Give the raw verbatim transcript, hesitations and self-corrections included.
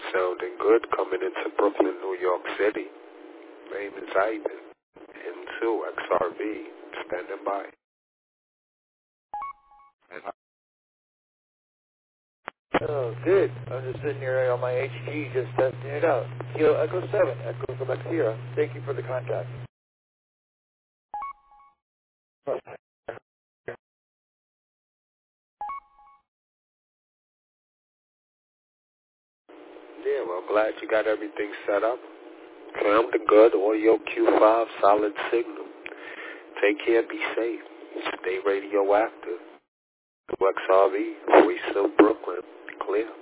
Sounding good coming into Brooklyn, New York City. Name is Ivan. N two X R V. Standing by. Oh, good. I'm just sitting here on my H G just testing it out. Kilo Echo seven, Echo Quebec Sierra. Thank you for the contact. Yeah, well, glad you got everything set up. Sounding good. Audio Q five, solid signal. Take care, be safe. Stay radioactive. X R V, voice of Brooklyn. Clear.